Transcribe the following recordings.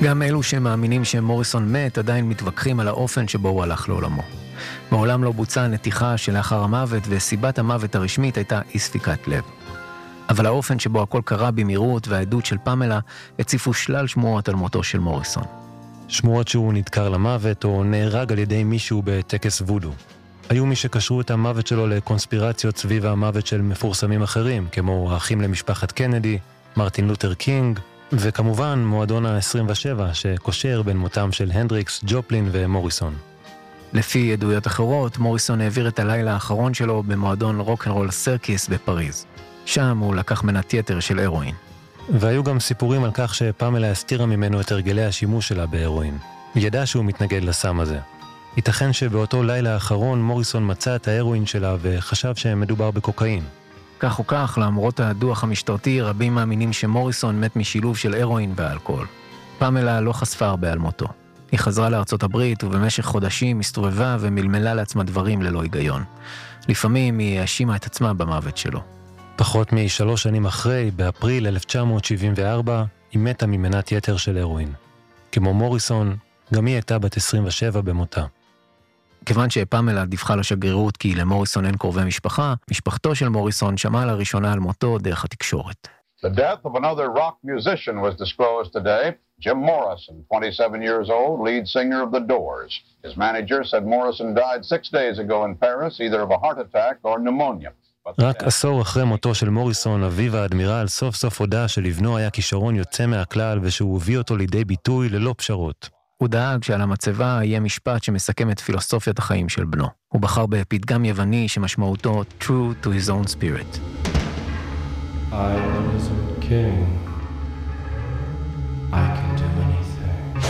גם אלו שמאמינים שמוריסון מת עדיין מתווכחים על האופן שבו הוא הלך לעולמו. מעולם לא בוצעה נתיחה שלאחר המוות, וסיבת המוות הרשמית הייתה אי ספיקת לב. אבל האופן שבו הכל קרה במהירות והעדות של פמלה הציפו שלל שמועות על מותו של מוריסון. שמועות שהוא נדקר למוות או נהרג על ידי מישהו בטקס וודו. היו מי שקשרו את המוות שלו לקונספירציות סביב המוות של מפורסמים אחרים, כמו האחים למשפחת קנדי, מרטין לותר קינג, וכמובן מועדון ה-27 שקושר בין מותם של הנדריקס, ג'ופלין ומוריסון. לפי עדויות אחרות, מוריסון העביר את הלילה האחרון שלו במועדון רוק'נ'רול סרקיס בפריז. שם הוא לקח מנת יתר של הרואין. והיו גם סיפורים על כך שפמלה הסתירה ממנו את הרגלי השימוש שלה בהרואין. היא ידעה שהוא מתנגד לסם הזה. ייתכן שבאותו לילה האחרון מוריסון מצא את ההרואין שלה וחשב שמדובר בקוקאין. כך או כך, למרות הדוח המשטרתי, רבים מאמינים שמוריסון מת משילוב של הרואין ואלכוהול. פמלה לא חשפה הרבה על מותו. היא חזרה לארצות הברית ובמשך חודשים הסתובבה ומלמלה לעצמה דברים ללא היגיון. לפעמים היא האשימה את עצמה במוות שלו. פחות מ3 שנים אחרי, באפריל 1974, היא מתה ממנת יתר של הרואין. כמו מוריסון, גם היא הייתה בת 27 במותה. כיוון שפמלה דיווחה לשגרירות כי למוריסון אין קרובי משפחה, משפחתו של מוריסון שמעה לראשונה על מותו דרך התקשורת. The death of another rock musician was disclosed today. Jim Morrison, 27 years old, lead singer of The Doors. His manager said Morrison died 6 days ago in Paris, either of a heart attack or pneumonia. רק עשור אחרי מותו של מוריסון, אביו האדמירל סוף סוף הודע שלבנו היה כישרון יוצא מהכלל ושהוא הביא אותו לידי ביטוי ללא פשרות. הוא דאג שעל המצבה יהיה משפט שמסכם את פילוסופיית החיים של בנו. הוא בחר בפתגם יווני שמשמעותו true to his own spirit. I was a king. I can do anything.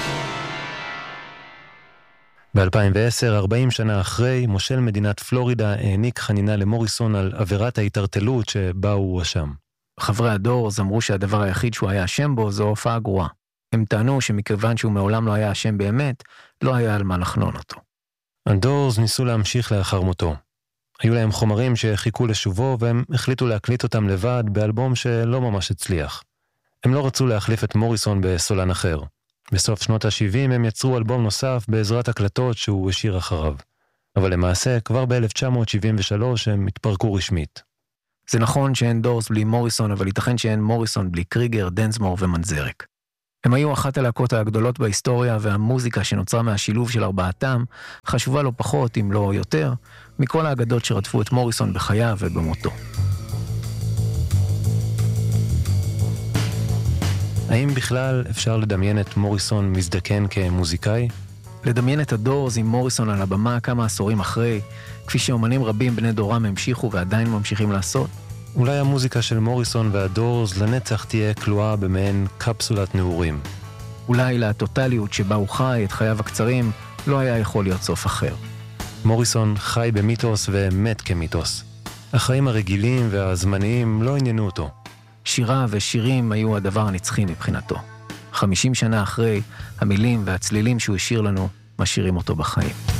ב-2010, 40 שנה אחרי, מושל מדינת פלורידה העניק חנינה למוריסון על עבירת ההתערטלות שבה הוא הואשם. חברי הדורס אמרו שהדבר היחיד שהוא היה אשם בו זו הופעה גרועה. הם טענו שמכיוון שהוא מעולם לא היה אשם באמת, לא היה על מה לחנון אותו. הדורס ניסו להמשיך לאחר מותו. היו להם חומרים שחיכו לשובו, והם החליטו להקליט אותם לבד באלבום שלא ממש הצליח. הם לא רצו להחליף את מוריסון בסולן אחר. בסוף שנות ה-70 הם יצרו אלבום נוסף בעזרת הקלטות שהוא השאיר אחריו. אבל למעשה, כבר ב-1973 הם התפרקו רשמית. זה נכון שאין דורס בלי מוריסון, אבל ייתכן שאין מוריסון בלי קריגר, דנסמור ומנזרק. הם היו אחת הלהקות הגדולות בהיסטוריה, והמוזיקה שנוצרה מהשילוב של ארבעתם חשובה לא פחות, אם לא יותר, מכל האגדות שרדפו את מוריסון בחייו ובמותו. האם בכלל אפשר לדמיין את מוריסון מזדקן כמוזיקאי? לדמיין את הדורס עם מוריסון על הבמה כמה עשורים אחרי, כפי שאומנים רבים בני דורם המשיכו ועדיין ממשיכים לעשות? אולי המוזיקה של מוריסון והדורס לנצח תהיה כלואה במעין קפסולת נעורים. אולי לטוטליות שבה הוא חי את חייו הקצרים לא היה יכול להיות סוף אחר. מוריסון חי במיתוס ומת כמיתוס. החיים הרגילים והזמניים לא עניינו אותו. שירה ושירים היו הדבר הנצחי מבחינתו. 50 שנה אחרי, המילים והצלילים שהוא השאיר לנו משאירים אותו בחיים.